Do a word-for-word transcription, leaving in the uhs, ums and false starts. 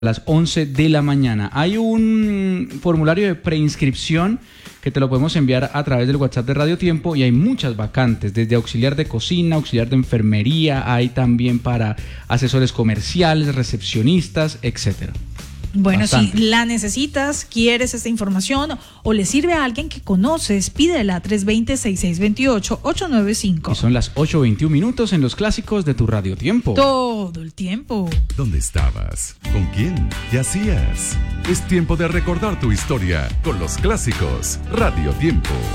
las once de la mañana. Hay un formulario de preinscripción que te lo podemos enviar a través del WhatsApp de Radio Tiempo y hay muchas vacantes, desde auxiliar de cocina, auxiliar de enfermería, hay también para asesores comerciales, recepcionistas, etcétera. Bueno, Bastante. si la necesitas, quieres esta información o le sirve a alguien que conoces, pídela tres dos cero, seis seis dos ocho, ocho nueve cinco. Y son las ocho veintiún minutos en los clásicos de tu Radio Tiempo. Todo el tiempo. ¿Dónde estabas? ¿Con quién? ¿Qué hacías? Es tiempo de recordar tu historia con los clásicos Radio Tiempo.